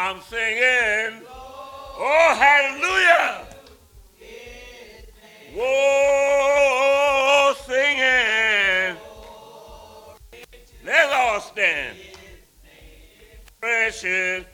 I'm singing. Oh, hallelujah. Whoa, singing. Let's all stand. Precious